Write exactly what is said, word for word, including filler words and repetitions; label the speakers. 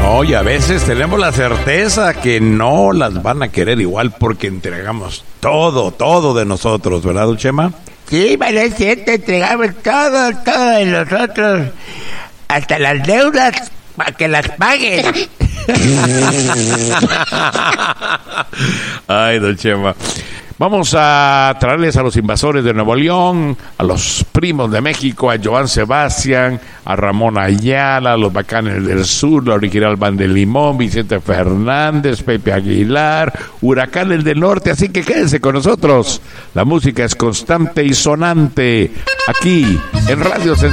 Speaker 1: No, y a veces tenemos la certeza que no las van a querer igual porque entregamos todo, todo de nosotros, ¿verdad, don Chema?
Speaker 2: Sí, vale, es cierto, entregamos todo, todo de nosotros, hasta las deudas, para que las paguen.
Speaker 1: Ay, don Chema. Vamos a traerles a los invasores de Nuevo León, a los primos de México, a Joan Sebastián, a Ramón Ayala, a los Bacanes del Sur, la original Banda de Limón, Vicente Fernández, Pepe Aguilar, Huracanes del Norte, así que quédense con nosotros. La música es constante y sonante, aquí en Radio Central.